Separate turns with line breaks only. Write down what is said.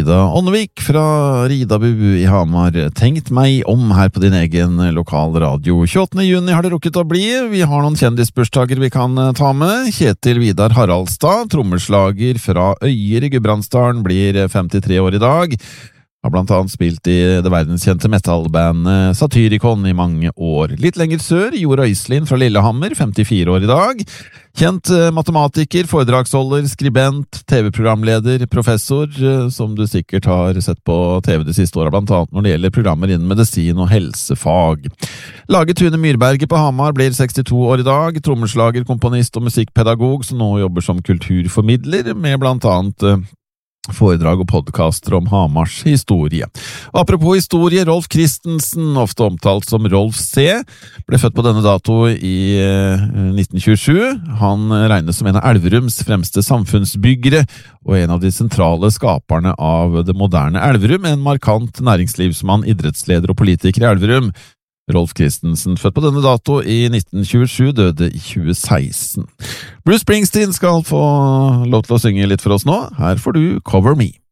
Ida Ånnevik fra Ridabu i Hamar. Tenkt meg om her på din egen lokal radio. 28. juni har det rukket å bli. Vi har noen kjendisbursdager vi kan ta med. Kjetil Vidar Haraldstad, trommeslager fra Øyer i Gudbrandsdalen, blir 53 år i dag. Har blant annet spilt i det verdenskjente metallbandet Satyricon i mange år. Litt lenger sør, Jo Røiselin fra Lillehammer, 54 år i dag. Kjent matematiker, foredragsholder, skribent, TV-programleder, professor, som du sikkert har sett på TV de siste årene, blant annet når det gjelder programmer innen medisin og helsefag. Lage Tune Myrberget på Hamar blir 62 år i dag, trommeslager, komponist og musikkpedagog, som nå jobber som kulturformidler, med blant annet foredrag og podcaster om Hamars historie. Og apropos historie, Rolf Christensen, ofte omtalt som Rolf C., ble født på denne dato i 1927. Han regnes som en av Elverums fremste samfunnsbyggere, og en av de sentrale skaperne av det moderne Elverum, en markant næringslivsmann, idrettsleder og politiker i Elverum. Rolf Christensen, født på denne dato i 1927, døde i 2016. Bruce Springsteen skal få lov til å synge litt for oss nå. Her får du Cover Me.